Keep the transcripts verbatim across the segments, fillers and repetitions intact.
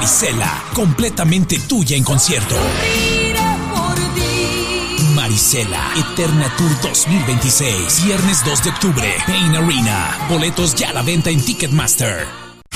Marisela, completamente tuya en concierto. Marisela, Eterna Tour dos mil veintiséis. Viernes dos de octubre, Pain Arena. Boletos ya a la venta en Ticketmaster.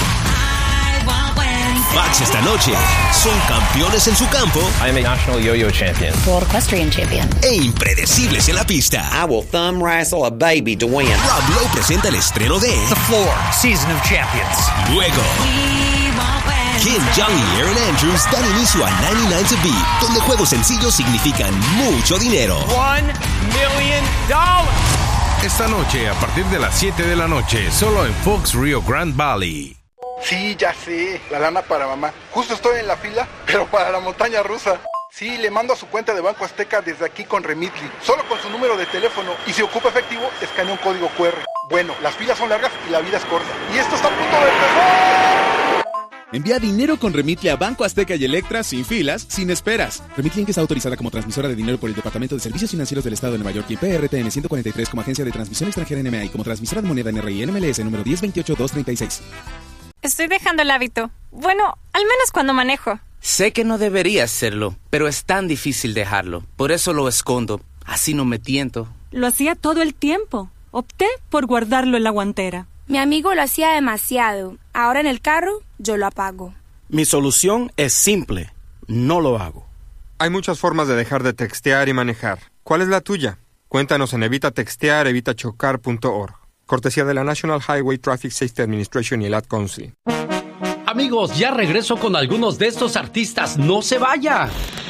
Bucks esta noche son campeones en su campo. I am a national yo-yo champion. World Equestrian Champion. E impredecibles en la pista. I will thumb wrestle a baby to win. Rob Lowe presenta el estreno de The Floor, Season of Champions. Luego, Kim Jong y Erin Andrews dan inicio a noventa y nueve to Beat, donde juegos sencillos significan mucho dinero. One million dollars. Esta noche, a partir de las siete de la noche, solo en Fox Rio Grande Valley. Sí, ya sé, la lana para mamá. Justo estoy en la fila, pero para la montaña rusa. Sí, le mando a su cuenta de Banco Azteca desde aquí con Remitly, solo con su número de teléfono. Y si ocupa efectivo, escanea un código cu erre. Bueno, las filas son largas y la vida es corta. Y esto está a punto de empezar. Envía dinero con Remitly a Banco Azteca y Electra sin filas, sin esperas. Remitly Inc está autorizada como transmisora de dinero por el Departamento de Servicios Financieros del Estado de Nueva York y P R T N ciento cuarenta y tres como agencia de transmisión extranjera N M A y como transmisora de moneda N R I N M L S número diez veintiocho dos treinta y seis. Estoy dejando el hábito. Bueno, al menos cuando manejo. Sé que no debería hacerlo, pero es tan difícil dejarlo. Por eso lo escondo. Así no me tiento. Lo hacía todo el tiempo. Opté por guardarlo en la guantera. Mi amigo lo hacía demasiado. Ahora en el carro, yo lo apago. Mi solución es simple. No lo hago. Hay muchas formas de dejar de textear y manejar. ¿Cuál es la tuya? Cuéntanos en evita textear evita chocar punto org. Cortesía de la National Highway Traffic Safety Administration y el Ad Council. Amigos, ya regreso con algunos de estos artistas. ¡No se vaya!